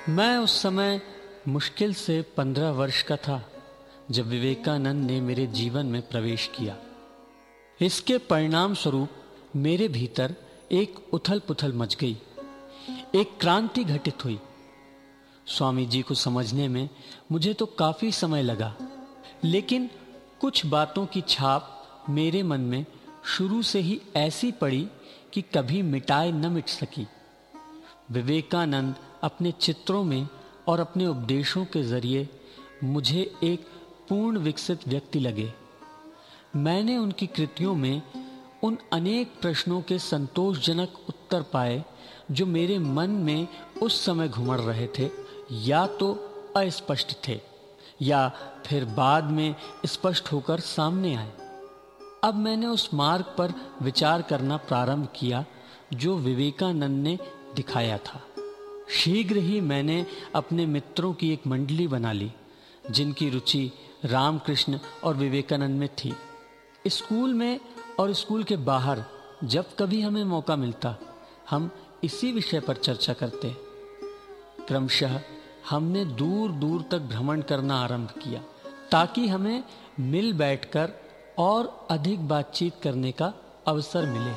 मैं उस समय मुश्किल से 15 वर्ष का था जब विवेकानंद ने मेरे जीवन में प्रवेश किया। इसके परिणाम स्वरूप मेरे भीतर एक उथल पुथल मच गई, एक क्रांति घटित हुई। स्वामी जी को समझने में मुझे तो काफी समय लगा, लेकिन कुछ बातों की छाप मेरे मन में शुरू से ही ऐसी पड़ी कि कभी मिटाए न मिट सकी। विवेकानंद अपने चित्रों में और अपने उपदेशों के जरिए मुझे एक पूर्ण विकसित व्यक्ति लगे। मैंने उनकी कृतियों में उन अनेक प्रश्नों के संतोषजनक उत्तर पाए जो मेरे मन में उस समय घुमड़ रहे थे, या तो अस्पष्ट थे या फिर बाद में स्पष्ट होकर सामने आए। अब मैंने उस मार्ग पर विचार करना प्रारंभ किया जो विवेकानंद ने दिखाया था। शीघ्र ही मैंने अपने मित्रों की एक मंडली बना ली जिनकी रुचि रामकृष्ण और विवेकानंद में थी। स्कूल में और स्कूल के बाहर जब कभी हमें मौका मिलता, हम इसी विषय पर चर्चा करते। क्रमशः हमने दूर दूर तक भ्रमण करना आरंभ किया ताकि हमें मिल बैठकर और अधिक बातचीत करने का अवसर मिले।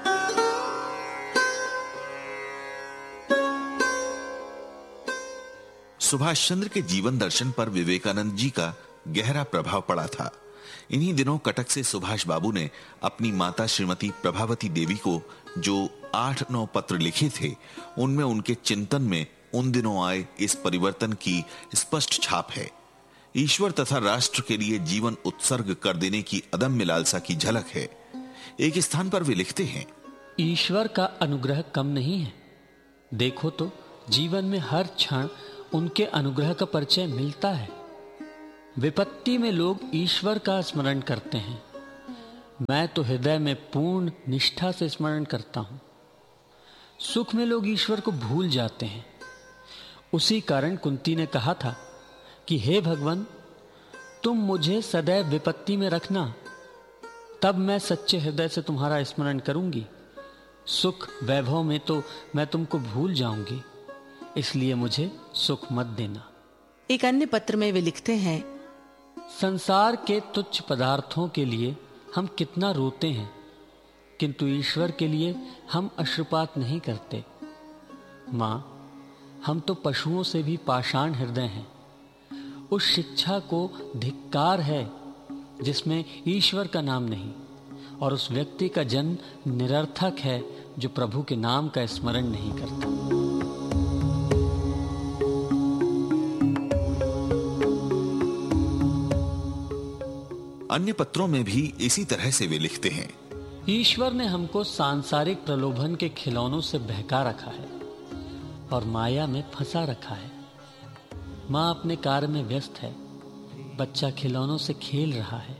सुभाष चंद्र के जीवन दर्शन पर विवेकानंद जी का गहरा प्रभाव पड़ा था। इन्हीं दिनों कटक से सुभाष बाबू ने अपनी माता श्रीमती प्रभावती देवी को जो 8-9 पत्र लिखे थे, उनमें उनके चिंतन में उन दिनों आए इस परिवर्तन की स्पष्ट छाप है। ईश्वर तथा राष्ट्र के लिए जीवन उत्सर्ग कर देने की अदम्य लालसा की झलक है। एक स्थान पर वे लिखते हैं, ईश्वर का अनुग्रह कम नहीं है। देखो तो जीवन में हर क्षण उनके अनुग्रह का परिचय मिलता है। विपत्ति में लोग ईश्वर का स्मरण करते हैं। मैं तो हृदय में पूर्ण निष्ठा से स्मरण करता हूं। सुख में लोग ईश्वर को भूल जाते हैं। उसी कारण कुंती ने कहा था कि हे भगवान, तुम मुझे सदैव विपत्ति में रखना, तब मैं सच्चे हृदय से तुम्हारा स्मरण करूंगी। सुख वैभव में तो मैं तुमको भूल जाऊंगी, इसलिए मुझे सुख मत देना। एक अन्य पत्र में वे लिखते हैं, संसार के तुच्छ पदार्थों के लिए हम कितना रोते हैं, किंतु ईश्वर के लिए हम अश्रुपात नहीं करते। माँ, हम तो पशुओं से भी पाषाण हृदय हैं। उस शिक्षा को धिक्कार है जिसमें ईश्वर का नाम नहीं, और उस व्यक्ति का जन्म निरर्थक है जो प्रभु के नाम का स्मरण नहीं करता। अन्य पत्रों में भी इसी तरह से वे लिखते हैं, ईश्वर ने हमको सांसारिक प्रलोभन के खिलौनों से बहका रखा है और माया में फंसा रखा है। माँ अपने कार्य में व्यस्त है, बच्चा खिलौनों से खेल रहा है।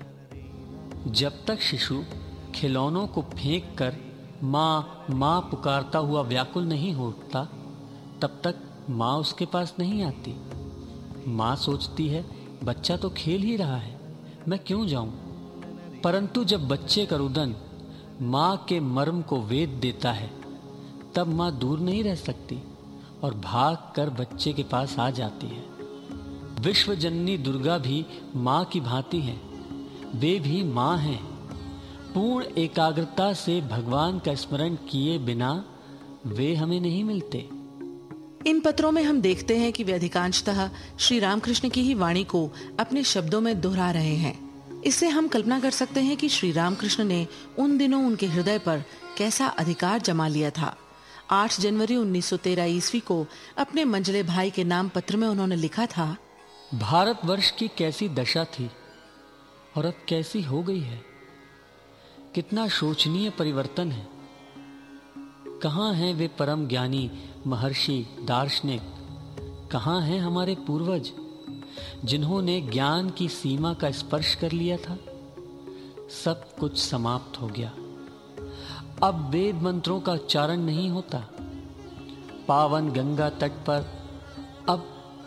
जब तक शिशु खिलौनों को फेंक कर माँ माँ पुकारता हुआ व्याकुल नहीं हो उठता, तब तक माँ उसके पास नहीं आती। माँ सोचती है बच्चा तो खेल ही रहा है, मैं क्यों जाऊं? परंतु जब बच्चे का रुदन माँ के मर्म को वेद देता है, तब माँ दूर नहीं रह सकती और भाग कर बच्चे के पास आ जाती है। विश्वजननी दुर्गा भी माँ की भांति हैं। वे भी माँ हैं। पूर्ण एकाग्रता से भगवान का स्मरण किए बिना वे हमें नहीं मिलते। इन पत्रों में हम देखते हैं कि वे अधिकांशतः श्री रामकृष्ण की ही वाणी को अपने शब्दों में दोहरा रहे हैं। इससे हम कल्पना कर सकते हैं कि श्री रामकृष्ण ने उन दिनों उनके हृदय पर कैसा अधिकार जमा लिया था। 8 जनवरी 1913 ईस्वी को अपने मंझले भाई के नाम पत्र में उन्होंने लिखा था, भारतवर्ष की कैसी दशा थी और अब कैसी हो गई है। कितना शोचनीय परिवर्तन है। कहाँ हैं वे परम ज्ञानी महर्षि दार्शनिक? कहाँ हैं हमारे पूर्वज जिन्होंने ज्ञान की सीमा का स्पर्श कर लिया था? सब कुछ समाप्त हो गया। अब वेद मंत्रों का उच्चारण नहीं होता। पावन गंगा तट पर अब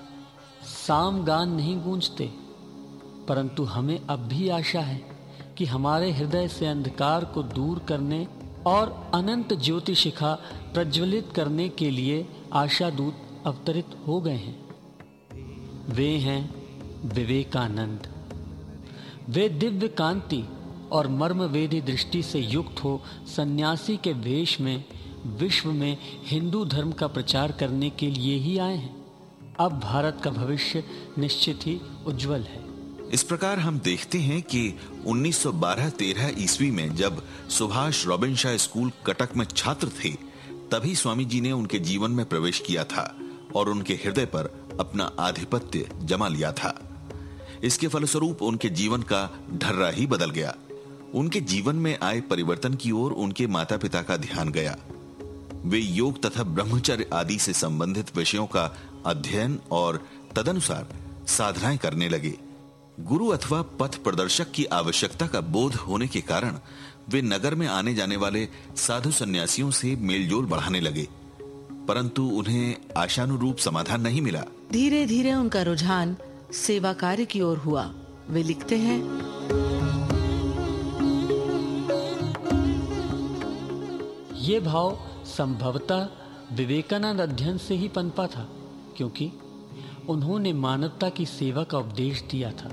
सामगान नहीं गूंजते, परंतु हमें अब भी आशा है कि हमारे हृदय से अंधकार को दूर करने और अनंत ज्योति शिखा प्रज्वलित करने के लिए आशा दूत अवतरित हो गए हैं। वे हैं विवेकानंद। वे दिव्य कांति और मर्मवेदी दृष्टि से युक्त हो सन्यासी के वेश में विश्व में हिंदू धर्म का प्रचार करने के लिए ही आए हैं। अब भारत का भविष्य निश्चित ही उज्जवल है। इस प्रकार हम देखते हैं कि 1912-13 ईस्वी में जब सुभाष रॉबिन्शाव स्कूल कटक में छात्र थे, तभी स्वामी जी ने उनके जीवन में प्रवेश किया था और उनके हृदय पर अपना आधिपत्य जमा लिया था। इसके फलस्वरूप उनके जीवन का ढर्रा ही बदल गया। उनके जीवन में आए परिवर्तन की ओर उनके माता पिता का ध्यान गया। वे योग तथा ब्रह्मचर्य आदि से संबंधित विषयों का अध्ययन और तदनुसार साधनाएं करने लगे। गुरु अथवा पथ प्रदर्शक की आवश्यकता का बोध होने के कारण वे नगर में आने जाने वाले साधु सन्यासियों से मेलजोल बढ़ाने लगे, परंतु उन्हें आशानुरूप समाधान नहीं मिला। धीरे धीरे उनका रुझान सेवा कार्य की ओर हुआ। वे लिखते हैं, ये भाव संभवतः विवेकानंद अध्ययन से ही पनपा था, क्योंकि उन्होंने मानवता की सेवा का उपदेश दिया था,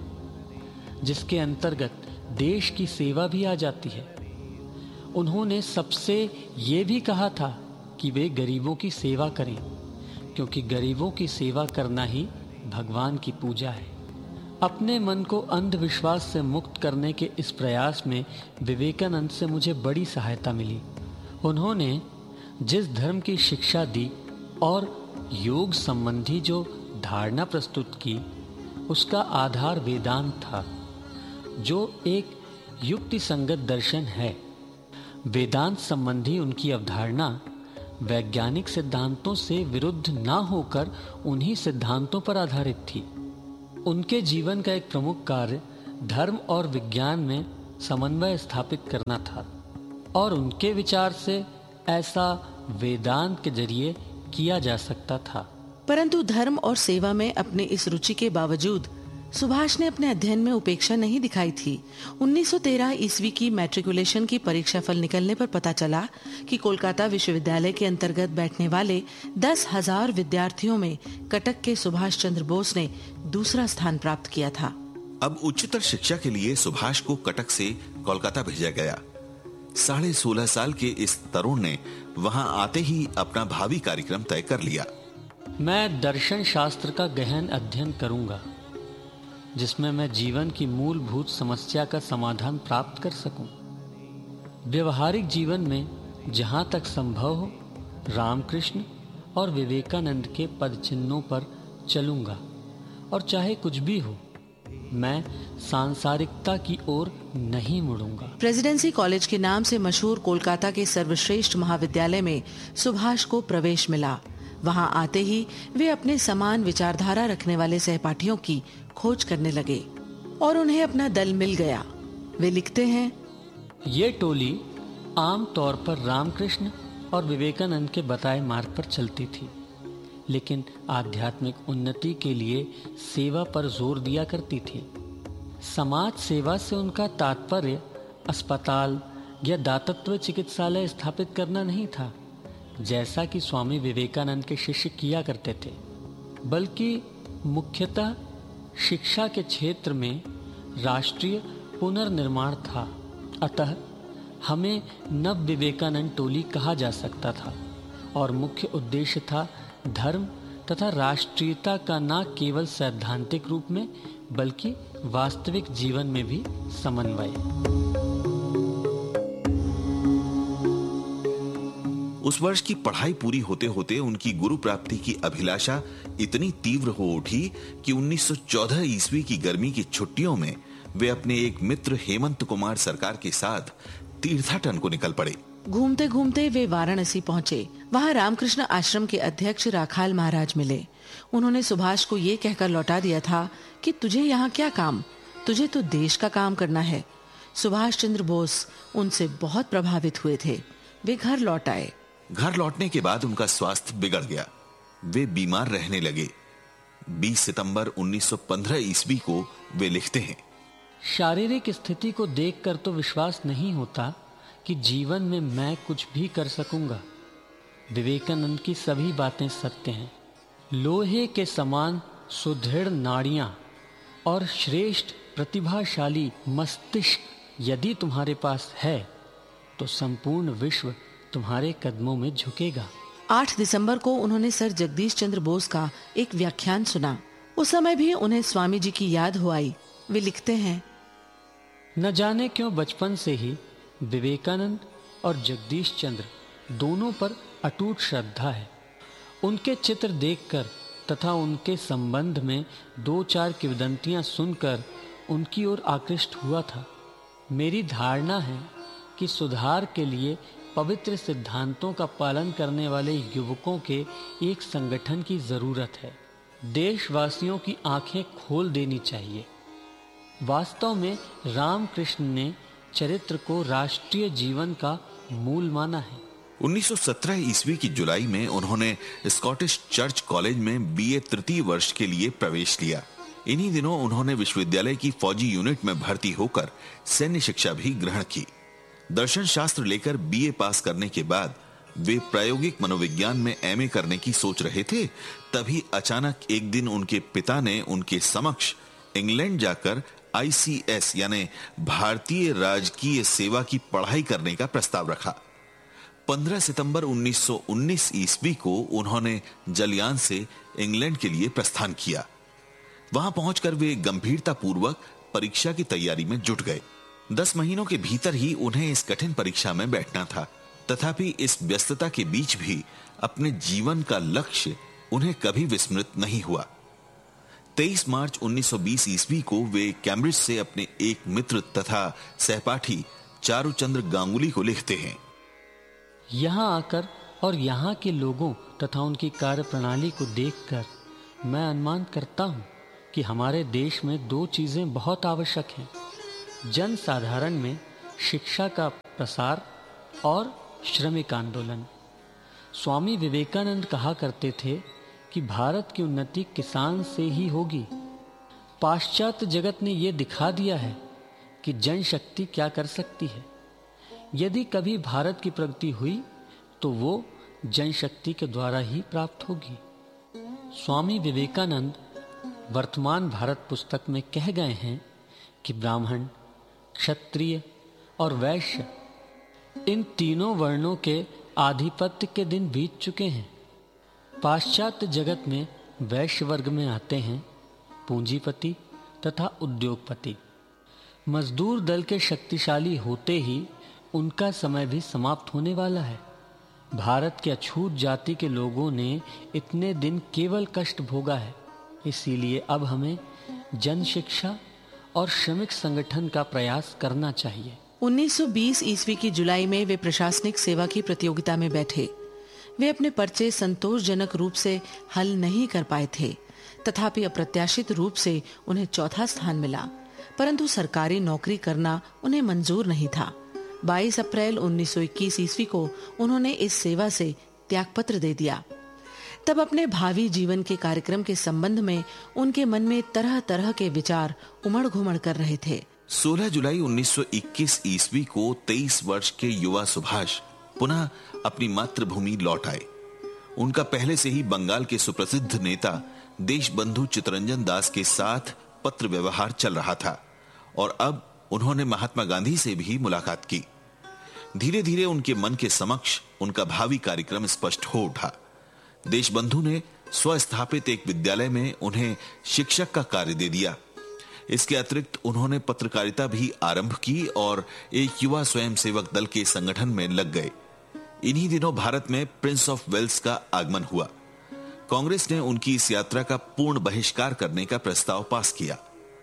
जिसके अंतर्गत देश की सेवा भी आ जाती है। उन्होंने सबसे ये भी कहा था कि वे गरीबों की सेवा करें, क्योंकि गरीबों की सेवा करना ही भगवान की पूजा है। अपने मन को अंधविश्वास से मुक्त करने के इस प्रयास में विवेकानंद से मुझे बड़ी सहायता मिली। उन्होंने जिस धर्म की शिक्षा दी और योग संबंधी जो धारणा प्रस्तुत की, उसका आधार वेदांत था, जो एक युक्ति संगत दर्शन है। वेदांत संबंधी उनकी अवधारणा वैज्ञानिक सिद्धांतों से विरुद्ध न होकर उन्हीं सिद्धांतों पर आधारित थी। उनके जीवन का एक प्रमुख कार्य धर्म और विज्ञान में समन्वय स्थापित करना था, और उनके विचार से ऐसा वेदांत के जरिए किया जा सकता था। परंतु धर्म और सेवा में अपने इस रुचि के बावजूद सुभाष ने अपने अध्ययन में उपेक्षा नहीं दिखाई थी। 1913 ईस्वी की मैट्रिकुलेशन की परीक्षा फल निकलने पर पता चला कि कोलकाता विश्वविद्यालय के अंतर्गत बैठने वाले 10,000 विद्यार्थियों में कटक के सुभाष चंद्र बोस ने दूसरा स्थान प्राप्त किया था। अब उच्चतर शिक्षा के लिए सुभाष को कटक से कोलकाता भेजा गया। 16.5 साल के इस तरुण ने वहां आते ही अपना भावी कार्यक्रम तय कर लिया। मैं दर्शन शास्त्र का गहन अध्ययन करूंगा, जिसमें मैं जीवन की मूलभूत समस्या का समाधान प्राप्त कर सकूं। व्यवहारिक जीवन में जहां तक संभव हो रामकृष्ण और विवेकानंद के पद चिन्हों पर चलूंगा, और चाहे कुछ भी हो मैं सांसारिकता की ओर नहीं मुड़ूंगा। प्रेसिडेंसी कॉलेज के नाम से मशहूर कोलकाता के सर्वश्रेष्ठ महाविद्यालय में सुभाष को प्रवेश मिला। वहां आते ही वे अपने समान विचारधारा रखने वाले सहपाठियों की खोज करने लगे और उन्हें अपना दल मिल गया। वे लिखते हैं, ये टोली आम तौर पर रामकृष्ण और विवेकानंद के बताए मार्ग पर चलती थी, लेकिन आध्यात्मिक उन्नति के लिए सेवा पर जोर दिया करती थी। समाज सेवा से उनका तात्पर्य अस्पताल या दातत्व चिकित्सालय स्थापित करना नहीं था, जैसा कि स्वामी विवेकानंद के शिष्य किया करते थे, बल्कि मुख्यतः शिक्षा के क्षेत्र में राष्ट्रीय पुनर्निर्माण था। अतः हमें नव विवेकानंद टोली कहा जा सकता था, और मुख्य उद्देश्य था धर्म तथा राष्ट्रीयता का न केवल सैद्धांतिक रूप में बल्कि वास्तविक जीवन में भी समन्वय। उस वर्ष की पढ़ाई पूरी होते होते उनकी गुरु प्राप्ति की अभिलाषा इतनी तीव्र हो उठी कि 1914 ईस्वी की गर्मी की छुट्टियों में वे अपने एक मित्र हेमंत कुमार सरकार के साथ तीर्थाटन को निकल पड़े। घूमते घूमते वे वाराणसी पहुंचे। वहां रामकृष्ण आश्रम के अध्यक्ष राखाल महाराज मिले। उन्होंने सुभाष को ये कहकर लौटा दिया था कि तुझे यहाँ क्या काम, तुझे तो देश का काम करना है। सुभाष चंद्र बोस उनसे बहुत प्रभावित हुए थे। वे घर लौट आए। घर लौटने के बाद उनका स्वास्थ्य बिगड़ गया। वे बीमार रहने लगे। 20 सितंबर 1915 ईस्वी को वे लिखते हैं, शारीरिक स्थिति को देखकर तो विश्वास नहीं होता कि जीवन में मैं कुछ भी कर सकूंगा। विवेकानंद की सभी बातें सत्य हैं, लोहे के समान सुदृढ़ नाड़ियां और श्रेष्ठ प्रतिभाशाली मस्तिष्क यदि तुम्हारे पास है तो संपूर्ण विश्व तुम्हारे कदमों में झुकेगा। 8 दिसंबर को उन्होंने सर जगदीश चंद्र बोस का एक व्याख्यान सुना। उस समय भी उन्हें स्वामी जी की याद हो आई। वे लिखते हैं, न जाने क्यों बचपन से ही विवेकानंद और जगदीश चंद्र दोनों पर अटूट श्रद्धा है। उनके चित्र देखकर तथा उनके संबंध में 2-4 किंवदंतियां सुनकर उनकी ओर आकृष्ट हुआ था। मेरी धारणा है कि सुधार के लिए पवित्र सिद्धांतों का पालन करने वाले युवकों के एक संगठन की जरूरत है। देशवासियों की आंखें खोल देनी चाहिए। वास्तव में रामकृष्ण ने चरित्र को राष्ट्रीय जीवन का मूल माना है। 1917 ईस्वी की जुलाई में उन्होंने स्कॉटिश चर्च कॉलेज में बीए तृतीय वर्ष के लिए प्रवेश लिया। इन्हीं दिनों उन्होंने विश्वविद्यालय की फौजी यूनिट में भर्ती होकर सैन्य शिक्षा भी ग्रहण की। दर्शन शास्त्र लेकर बीए पास करने के बाद वे प्रायोगिक मनोविज्ञान में एमए करने की सोच रहे थे। तभी अचानक एक दिन उनके पिता ने उनके समक्ष इंग्लैंड जाकर आईसीएस यानी भारतीय राजकीय सेवा की पढ़ाई करने का प्रस्ताव रखा। 15 सितंबर 1919 ईस्वी को उन्होंने जलयान से इंग्लैंड के लिए प्रस्थान किया। वहां पहुंचकर वे गंभीरता पूर्वक परीक्षा की तैयारी में जुट गए। 10 महीनों के भीतर ही उन्हें इस कठिन परीक्षा में बैठना था। तथापि इस व्यस्तता के बीच भी अपने जीवन का लक्ष्य उन्हें कभी विस्मृत नहीं हुआ। 23 मार्च 1920 ईस्वी को वे कैम्ब्रिज से अपने एक मित्र तथा सहपाठी चारुचंद्र गांगुली को लिखते हैं, यहाँ आकर और यहाँ के लोगों तथा उनकी कार्य प्रणाली को देखकर मैं अनुमान करता हूँ कि हमारे देश में 2 चीजें बहुत आवश्यक हैं। जन साधारण में शिक्षा का प्रसार और श्रमिक आंदोलन। स्वामी विवेकानंद कहा करते थे कि भारत की उन्नति किसान से ही होगी। पाश्चात्य जगत ने यह दिखा दिया है कि जनशक्ति क्या कर सकती है। यदि कभी भारत की प्रगति हुई तो वो जनशक्ति के द्वारा ही प्राप्त होगी। स्वामी विवेकानंद वर्तमान भारत पुस्तक में कह गए हैं कि ब्राह्मण, क्षत्रिय और वैश्य इन तीनों वर्णों के आधिपत्य के दिन बीत चुके हैं। पाश्चात्य जगत में वैश्य वर्ग में आते हैं पूंजीपति तथा उद्योगपति। मजदूर दल के शक्तिशाली होते ही उनका समय भी समाप्त होने वाला है। भारत के अछूत जाति के लोगों ने इतने दिन केवल कष्ट भोगा है। इसीलिए अब हमें जन शिक्षा और श्रमिक संगठन का प्रयास करना चाहिए। 1920 ईस्वी की जुलाई में वे प्रशासनिक सेवा की प्रतियोगिता में बैठे। वे अपने पर्चे संतोषजनक रूप से हल नहीं कर पाए थे। तथापि अप्रत्याशित रूप से उन्हें 4था स्थान मिला, परंतु सरकारी नौकरी करना उन्हें मंजूर नहीं था। 22 अप्रैल 1921 ईस्वी को उन्होंने इस सेवा से त्यागपत्र दे दिया। तब अपने भावी जीवन के कार्यक्रम के संबंध में उनके मन में तरह तरह के विचार उमड़ घुमड़ कर रहे थे। 16 जुलाई 1921 ईस्वी को 23 वर्ष के युवा सुभाष पुनः अपनी मातृभूमि लौट आए। उनका पहले से ही बंगाल के सुप्रसिद्ध नेता देशबंधु चित्तरंजन दास के साथ पत्र व्यवहार चल रहा था और अब उन्होंने महात्मा गांधी से भी मुलाकात की। धीरे धीरे उनके मन के समक्ष उनका भावी कार्यक्रम स्पष्ट हो उठा। देशबंधु ने स्वस्थापित एक विद्यालय में उन्हें शिक्षक का कार्य दे दिया। इसके अतिरिक्त उन्होंने पत्रकारिता भी आरंभ की और एक युवा स्वयंसेवक दल के संगठन में लग गए। इन्हीं दिनों भारत में प्रिंस ऑफ वेल्स का आगमन हुआ। कांग्रेस ने उनकी इस यात्रा का पूर्ण बहिष्कार करने का प्रस्ताव पास किया।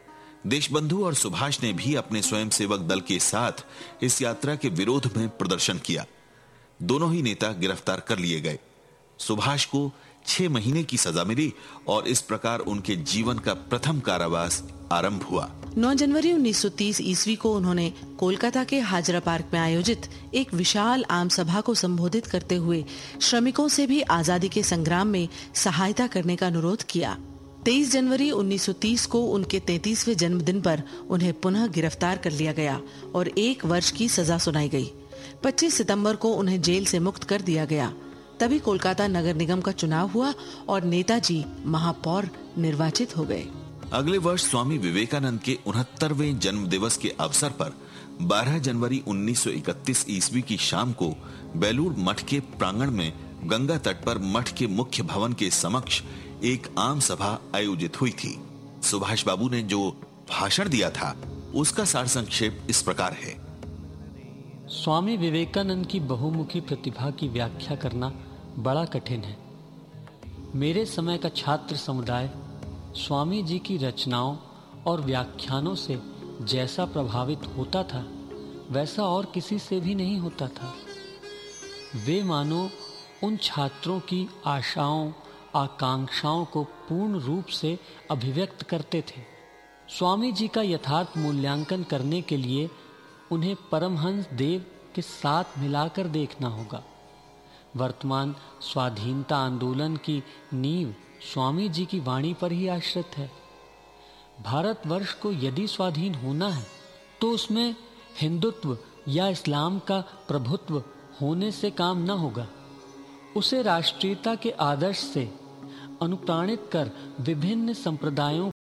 देशबंधु और सुभाष ने भी अपने स्वयंसेवक दल के साथ इस यात्रा के विरोध में प्रदर्शन किया। दोनों ही नेता गिरफ्तार कर लिए गए। सुभाष को 6 महीने की सजा मिली और इस प्रकार उनके जीवन का प्रथम कारावास आरंभ हुआ। 9 जनवरी 1930 ईस्वी को उन्होंने कोलकाता के हाजरा पार्क में आयोजित एक विशाल आम सभा को संबोधित करते हुए श्रमिकों से भी आजादी के संग्राम में सहायता करने का अनुरोध किया। 23 जनवरी 1930 को उनके 33वें जन्मदिन पर उन्हें पुनः गिरफ्तार कर लिया गया और 1 वर्ष की सजा सुनाई गई। 25 सितंबर को उन्हें जेल से मुक्त कर दिया गया। तभी कोलकाता नगर निगम का चुनाव हुआ और नेताजी महापौर निर्वाचित हो गए। अगले वर्ष स्वामी विवेकानंद के 69वें जन्म दिवस के अवसर पर 12 जनवरी 1931 ईस्वी की शाम को बेलूर मठ के प्रांगण में गंगा तट पर मठ के मुख्य भवन के समक्ष एक आम सभा आयोजित हुई थी। सुभाष बाबू ने जो भाषण दिया था उसका सार संक्षेप इस प्रकार है। स्वामी विवेकानंद की बहुमुखी प्रतिभा की व्याख्या करना बड़ा कठिन है। मेरे समय का छात्र समुदाय स्वामी जी की रचनाओं और व्याख्यानों से जैसा प्रभावित होता था वैसा और किसी से भी नहीं होता था। वे मानो उन छात्रों की आशाओं आकांक्षाओं को पूर्ण रूप से अभिव्यक्त करते थे। स्वामी जी का यथार्थ मूल्यांकन करने के लिए उन्हें परमहंस देव के साथ मिलाकर देखना होगा। वर्तमान स्वाधीनता आंदोलन की नींव स्वामी जी की वाणी पर ही आश्रित है। भारतवर्ष को यदि स्वाधीन होना है तो उसमें हिंदुत्व या इस्लाम का प्रभुत्व होने से काम न होगा। उसे राष्ट्रीयता के आदर्श से अनुप्राणित कर विभिन्न संप्रदायों